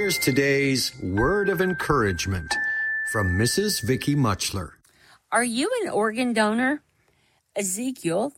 Here's today's word of encouragement from Mrs. Vicky Muchler. Are you an organ donor? Ezekiel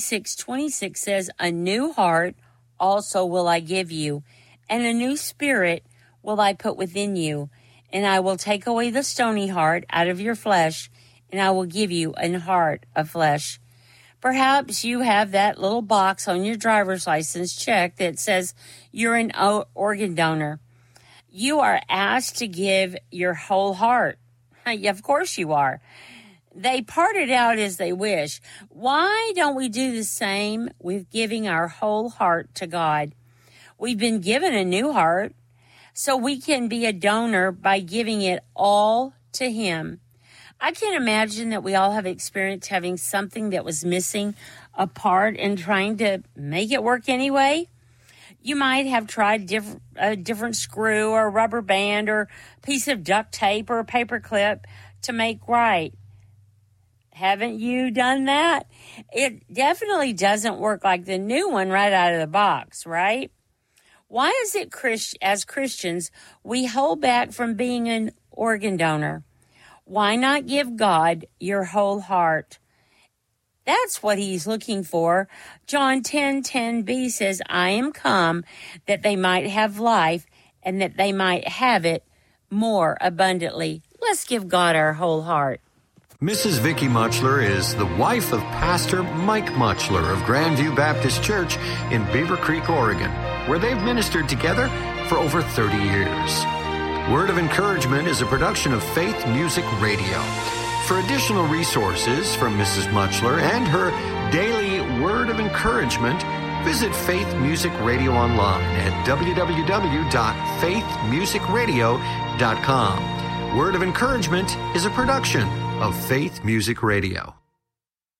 36:26 says, "A new heart also will I give you, and a new spirit will I put within you. And I will take away the stony heart out of your flesh, and I will give you an heart of flesh." Perhaps you have that little box on your driver's license check that says you're an organ donor. You are asked to give your whole heart. Of course you are. They part it out as they wish. Why don't we do the same with giving our whole heart to God? We've been given a new heart, so we can be a donor by giving it all to Him. I can imagine that we all have experienced having something that was missing a part and trying to make it work anyway. You might have tried a different screw or rubber band or piece of duct tape or a paper clip to make right. Haven't you done that? It definitely doesn't work like the new one right out of the box, right? Why is it as Christians we hold back from being an organ donor? Why not give God your whole heart? That's what He's looking for. John 10:10b says, "I am come that they might have life and that they might have it more abundantly." Let's give God our whole heart. Mrs. Vicky Muchler is the wife of Pastor Mike Muchler of Grandview Baptist Church in Beaver Creek, Oregon, where they've ministered together for over 30 years. Word of Encouragement is a production of Faith Music Radio. For additional resources from Mrs. Muchler and her daily Word of Encouragement, visit Faith Music Radio online at www.faithmusicradio.com. Word of Encouragement is a production of Faith Music Radio.